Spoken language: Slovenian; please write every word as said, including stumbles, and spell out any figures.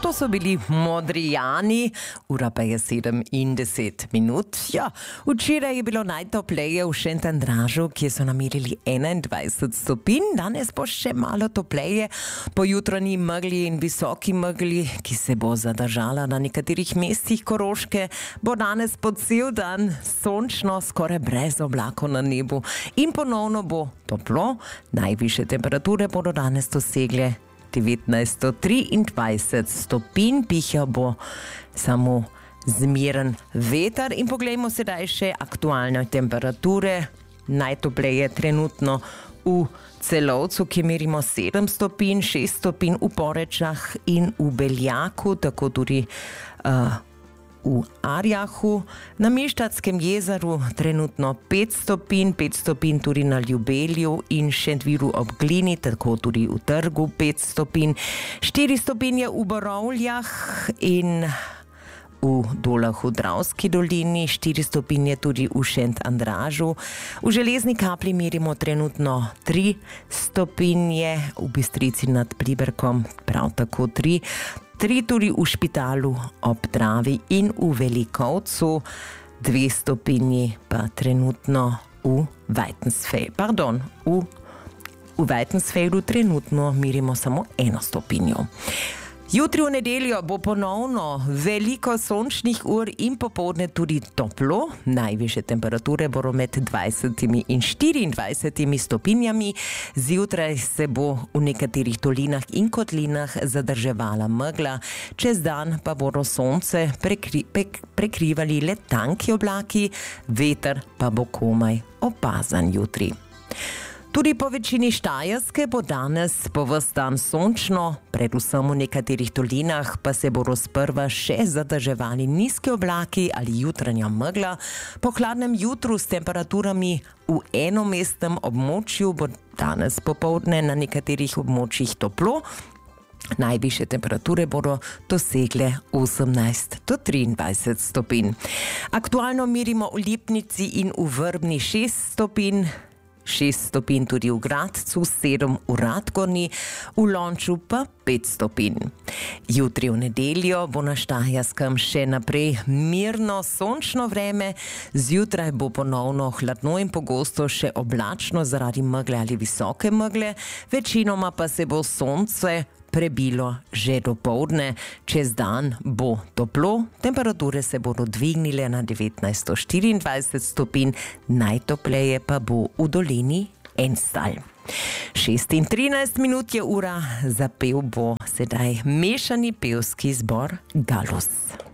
To so bili Modrijani, ura pa je sedem in deset minut. Ja, včeraj je bilo najtopleje v Šentandražu, kjer so namerili enaindvajset stopinj. Danes bo še malo topleje, po jutranji megli in visoki megli, ki se bo zadržala na nekaterih mestih Koroške, bo danes po cel dan sončno, skoraj brez oblakov na nebu in ponovno bo toplo. Najvišje temperature bodo danes dosegle devetnajststo triindvajset stopinj, pihal bo samo zmeren veter. In poglejmo sedaj še aktualne temperature. Najtopleje trenutno v Celovcu, ki merimo sedem stopinj, šest stopinj v Porečah in v Beljaku, tako tudi uh, v Arjahu. Na Meštatskem jezeru trenutno pet stopinj, pet stopinj tudi na Ljubelju in Šentviru ob Glini, tako tudi v Trgu pet stopinj, štiri stopinje v Borovljah in v Dolah v Dravski dolini, štiri stopinje tudi v Šentandražu. V Železni Kapli merimo trenutno tri stopinje, v Bistrici nad Pliberkom prav tako tri. Tri tudi v Špitalu ob Dravi in v Velikovcu, dve stopinji pa trenutno v Weitensfeld. Pardon, v, v Weitensfeldu trenutno merimo samo eno stopinjo. Jutri v nedeljo bo ponovno veliko sončnih ur in popoldne tudi toplo. Najvišje temperature bodo med dvajsetimi in štiriindvajsetimi stopinjami. Zjutraj se bo v nekaterih dolinah in kotlinah zadrževala megla, čez dan pa bodo sonce prekri, pek, prekrivali le tanki oblaki, veter pa bo komaj opazen jutri. Tudi po večini Štajerske bo danes po ves dan sončno, predvsem v nekaterih dolinah pa se bodo sprva še zadrževali nizki oblaki ali jutranja megla. Po hladnem jutru s temperaturami v enomestnem območju bo danes popoldne na nekaterih območjih toplo. Najvišje temperature bodo dosegle osemnajst do triindvajset stopinj. Aktualno merimo v Lipnici in v Vrbni šest stopinj, šest stopinj tudi v Gradcu, sedem v Radgoni, v Lonču pa pet stopinj. Jutri v nedeljo bo na Štajerskem še naprej mirno sončno vreme, zjutraj bo ponovno hladno in pogosto še oblačno zaradi megle ali visoke megle, večinoma pa se bo sonce prebilo že dopoldne, čez dan bo toplo, temperature se bodo dvignile na devetnajst do štiriindvajset stopinj, najtopleje pa bo v dolini Enstal. šest in trinajst minut je ura, zapel bo sedaj mešani pevski zbor Galus.